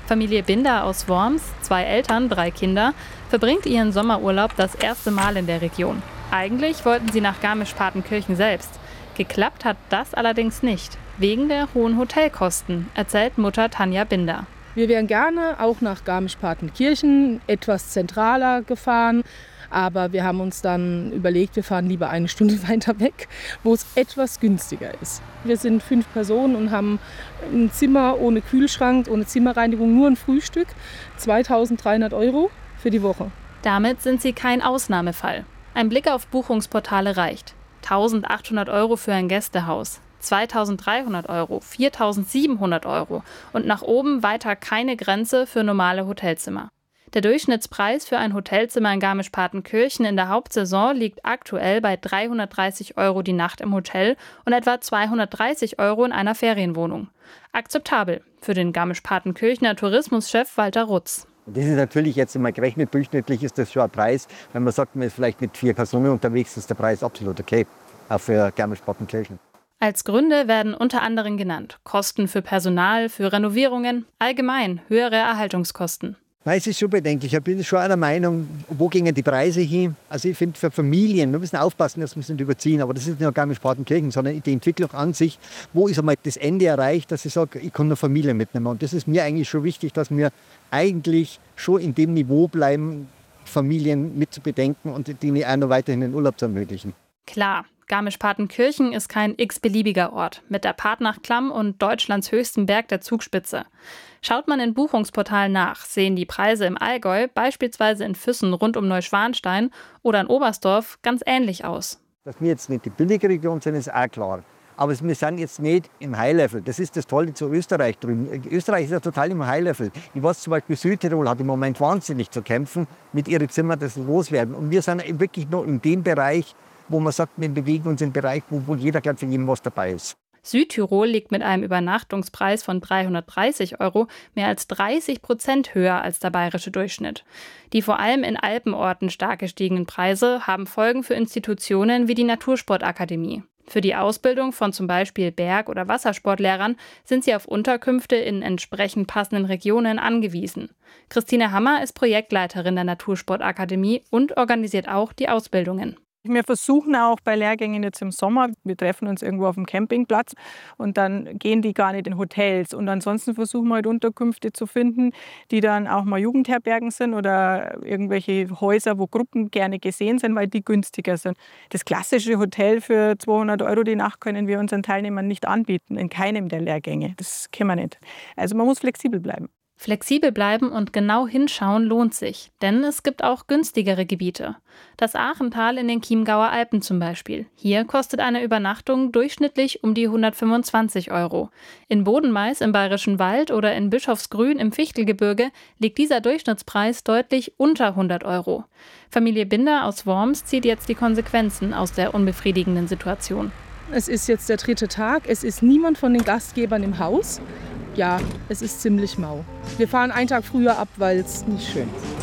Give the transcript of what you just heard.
Familie Binder aus Worms, 2 Eltern, 3 Kinder, verbringt ihren Sommerurlaub das erste Mal in der Region. Eigentlich wollten sie nach Garmisch-Partenkirchen selbst. Geklappt hat das allerdings nicht, wegen der hohen Hotelkosten, erzählt Mutter Tanja Binder. Wir wären gerne auch nach Garmisch-Partenkirchen, etwas zentraler gefahren. Aber wir haben uns dann überlegt, wir fahren lieber eine Stunde weiter weg, wo es etwas günstiger ist. Wir sind 5 Personen und haben ein Zimmer ohne Kühlschrank, ohne Zimmerreinigung, nur ein Frühstück. 2.300 € für die Woche. Damit sind sie kein Ausnahmefall. Ein Blick auf Buchungsportale reicht. 1.800 € für ein Gästehaus, 2.300 €, 4.700 € und nach oben weiter keine Grenze für normale Hotelzimmer. Der Durchschnittspreis für ein Hotelzimmer in Garmisch-Partenkirchen in der Hauptsaison liegt aktuell bei 330 € die Nacht im Hotel und etwa 230 € in einer Ferienwohnung. Akzeptabel für den Garmisch-Partenkirchener Tourismuschef Walter Rutz. Das ist natürlich jetzt einmal gerechnet, durchschnittlich ist das schon ein Preis. Wenn man sagt, man ist vielleicht mit 4 Personen unterwegs, ist der Preis absolut okay, auch für Garmisch-Partenkirchen. Als Gründe werden unter anderem genannt Kosten für Personal, für Renovierungen, allgemein höhere Erhaltungskosten. Nein, es ist schon bedenklich. Ich bin schon einer Meinung, wo gehen die Preise hin? Also ich finde für Familien, wir müssen aufpassen, dass wir es nicht überziehen, aber das ist nicht nur Garmisch-Partenkirchen, sondern die Entwicklung an sich. Wo ist einmal das Ende erreicht, dass ich sage, ich kann eine Familie mitnehmen? Und das ist mir eigentlich schon wichtig, dass wir eigentlich schon in dem Niveau bleiben, Familien mit zu bedenken und denen auch noch weiterhin den Urlaub zu ermöglichen. Klar, Garmisch-Partenkirchen ist kein x-beliebiger Ort mit der Partnachklamm und Deutschlands höchsten Berg der Zugspitze. Schaut man in Buchungsportalen nach, sehen die Preise im Allgäu, beispielsweise in Füssen rund um Neuschwanstein oder in Oberstdorf, ganz ähnlich aus. Dass wir jetzt nicht die billige Region sind, ist auch klar. Aber wir sind jetzt nicht im High-Level. Das ist das Tolle zu Österreich drüben. Österreich ist ja total im High-Level. Ich weiß zum Beispiel, Südtirol hat im Moment wahnsinnig zu kämpfen mit ihren Zimmern, das loswerden. Und wir sind wirklich noch in dem Bereich, wo man sagt, wir bewegen uns im Bereich, wo jeder gleich für jeden was dabei ist. Südtirol liegt mit einem Übernachtungspreis von 330 € mehr als 30% höher als der bayerische Durchschnitt. Die vor allem in Alpenorten stark gestiegenen Preise haben Folgen für Institutionen wie die Natursportakademie. Für die Ausbildung von zum Beispiel Berg- oder Wassersportlehrern sind sie auf Unterkünfte in entsprechend passenden Regionen angewiesen. Christine Hammer ist Projektleiterin der Natursportakademie und organisiert auch die Ausbildungen. Wir versuchen auch bei Lehrgängen jetzt im Sommer, wir treffen uns irgendwo auf dem Campingplatz und dann gehen die gar nicht in Hotels. Und ansonsten versuchen wir halt Unterkünfte zu finden, die dann auch mal Jugendherbergen sind oder irgendwelche Häuser, wo Gruppen gerne gesehen sind, weil die günstiger sind. Das klassische Hotel für 200 € die Nacht können wir unseren Teilnehmern nicht anbieten, in keinem der Lehrgänge. Das können wir nicht. Also man muss flexibel bleiben. Flexibel bleiben und genau hinschauen lohnt sich, denn es gibt auch günstigere Gebiete. Das Aachental in den Chiemgauer Alpen zum Beispiel. Hier kostet eine Übernachtung durchschnittlich um die 125 €. In Bodenmais im Bayerischen Wald oder in Bischofsgrün im Fichtelgebirge liegt dieser Durchschnittspreis deutlich unter 100 €. Familie Binder aus Worms zieht jetzt die Konsequenzen aus der unbefriedigenden Situation. Es ist jetzt der 3. Tag, es ist niemand von den Gastgebern im Haus. Ja, es ist ziemlich mau. Wir fahren einen Tag früher ab, weil es nicht schön ist.